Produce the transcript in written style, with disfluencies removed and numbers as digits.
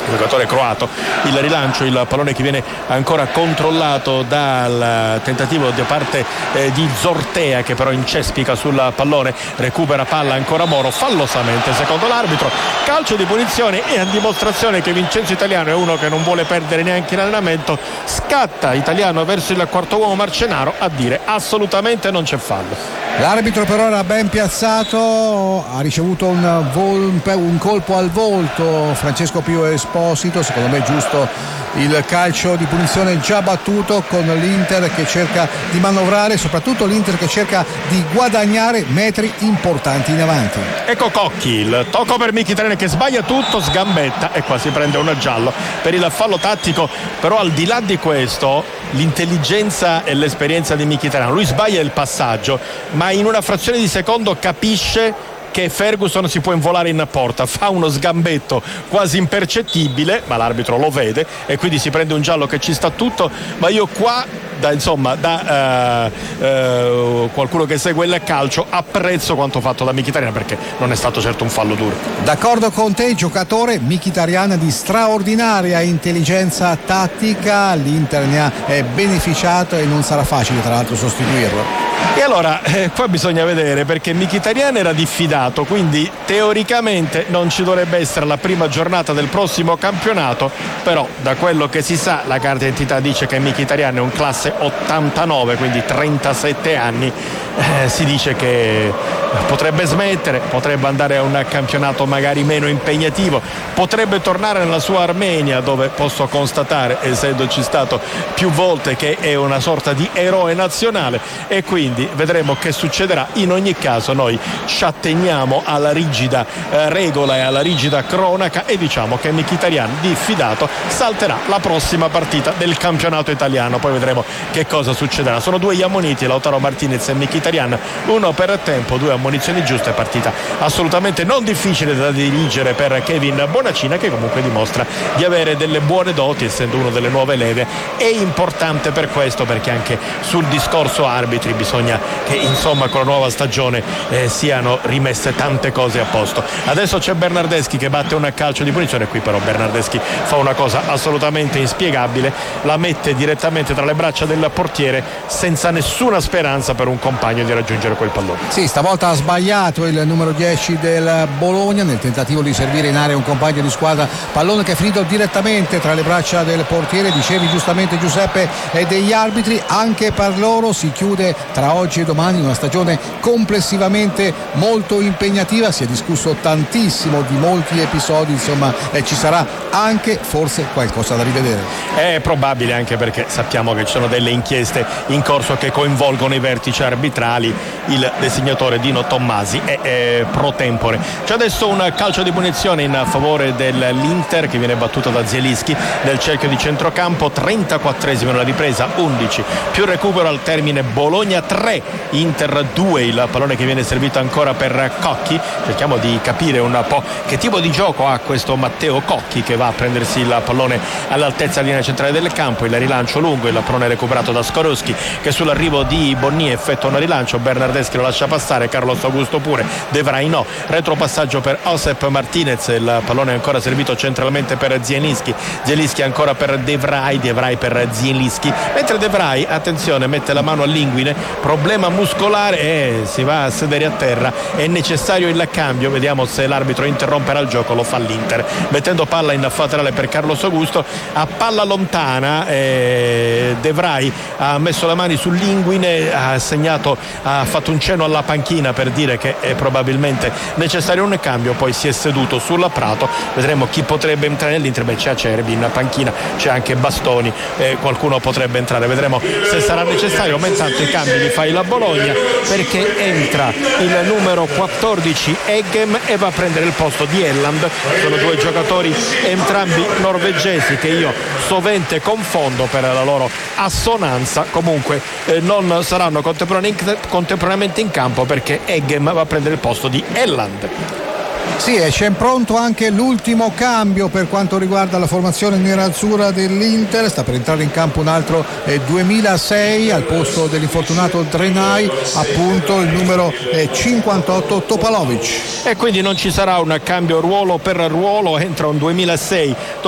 giocatore croato. Il rilancio, il pallone che viene ancora controllato dal tentativo da parte di Zortea, che però incespica sul pallone, recupera palla ancora Moro fallosamente secondo l'arbitro, calcio di punizione, e a dimostrazione che Vincenzo Italiano è uno che non vuole perdere neanche in allenamento, scatta Italiano verso il quarto uomo Marcenaro a dire assolutamente non c'è fallo. L'arbitro però era ben piazzato, ha ricevuto un colpo al volto Francesco Pio Esposito. Secondo me è giusto il calcio di punizione già battuto, con l'Inter che cerca di manovrare, soprattutto l'Inter che cerca di guadagnare metri importanti in avanti. Ecco Cocchi, il tocco per Mkhitaryan che sbaglia tutto, sgambetta e qua si prende un giallo per il fallo tattico. Però al di là di questo, l'intelligenza e l'esperienza di Mkhitaryan, lui sbaglia il passaggio, ma in una frazione di secondo capisce che Ferguson si può involare in porta, fa uno sgambetto quasi impercettibile, ma l'arbitro lo vede e quindi si prende un giallo che ci sta tutto. Ma io qua, da qualcuno che segue il calcio, apprezzo quanto fatto da Mkhitaryan, perché non è stato certo un fallo duro. D'accordo con te, giocatore Mkhitaryan di straordinaria intelligenza tattica, l'Inter ne ha beneficiato e non sarà facile tra l'altro sostituirlo. E allora qua bisogna vedere, perché Mkhitaryan era diffidato, quindi teoricamente non ci dovrebbe essere la prima giornata del prossimo campionato, però da quello che si sa la carta d'identità dice che Mkhitaryan è un classe 89, quindi 37 anni. Si dice che potrebbe smettere, potrebbe andare a un campionato magari meno impegnativo, potrebbe tornare nella sua Armenia, dove posso constatare, essendoci stato più volte, che è una sorta di eroe nazionale, e quindi vedremo che succederà. In ogni caso noi ci atteniamo alla rigida regola e alla rigida cronaca e diciamo che Mkhitaryan, diffidato, salterà la prossima partita del campionato italiano. Poi vedremo che cosa succederà. Sono due gli ammoniti, Lautaro Martinez e Mkhitaryan, uno per tempo, due ammonizioni giuste. Partita assolutamente non difficile da dirigere per Kevin Bonacina, che comunque dimostra di avere delle buone doti, essendo uno delle nuove leve. È importante per questo, perché anche sul discorso arbitri bisogna che insomma con la nuova stagione siano rimesse tante cose a posto. Adesso c'è Bernardeschi che batte un calcio di punizione, qui però Bernardeschi fa una cosa assolutamente inspiegabile, la mette direttamente tra le braccia del portiere senza nessuna speranza per un compagno di raggiungere quel pallone. Sì, stavolta ha sbagliato il numero 10 del Bologna nel tentativo di servire in area un compagno di squadra, pallone che è finito direttamente tra le braccia del portiere. Dicevi giustamente, Giuseppe, e degli arbitri, anche per loro si chiude tra oggi e domani una stagione complessivamente molto impegnativa. Si è discusso tantissimo di molti episodi, insomma ci sarà anche forse qualcosa da rivedere. È probabile, anche perché sappiamo che ci sono delle inchieste in corso che coinvolgono i vertici arbitrali. Il designatore Dino Tommasi è pro tempore. C'è adesso un calcio di punizione in favore dell'Inter che viene battuto da Zielinski nel cerchio di centrocampo. 34esimo nella ripresa, 11 più recupero al termine. Bologna 3 Inter 2, il pallone che viene servito ancora per Cocchi. Cerchiamo di capire un po' che tipo di gioco ha questo Matteo Cocchi, che va a prendersi il pallone all'altezza della linea centrale del campo. Il rilancio lungo, il pallone recuperato da Skorowski, che sull'arrivo di Bonnier effettua un rilancio. Bernardeschi lo lascia passare, Carlos Augusto pure, De Vrij no, retropassaggio per Josep Martinez, il pallone è ancora servito centralmente per Zielinski ancora per De Vrij per Zielinski, mentre De Vrij, attenzione, mette la mano all'inguine, problema muscolare e si va a sedere a terra. È necessario il cambio, vediamo se l'arbitro interromperà il gioco. Lo fa l'Inter, mettendo palla in laterale per Carlos Augusto. A palla lontana De Vrij ha messo le mani sull'inguine, ha fatto un cenno alla panchina per dire che è probabilmente necessario un cambio, poi si è seduto sulla Prato. Vedremo chi potrebbe entrare nell'Inter. C'è Acerbi in panchina, c'è anche Bastoni, qualcuno potrebbe entrare, vedremo se sarà necessario. Ma intanto i cambi li fa il Bologna, perché entra il numero 14 Eggem e va a prendere il posto di Elland. Sono due giocatori entrambi norvegesi che io sovente confondo per la loro assonanza. Comunque non saranno contemporaneamente in campo, perché Eggem va a prendere il posto di Elland. Sì, e c'è pronto anche l'ultimo cambio per quanto riguarda la formazione nerazzurra dell'Inter. Sta per entrare in campo un altro 2006 al posto dell'infortunato Drenai, appunto il numero 58 Topalovic. E quindi non ci sarà un cambio ruolo per ruolo, entra un 2006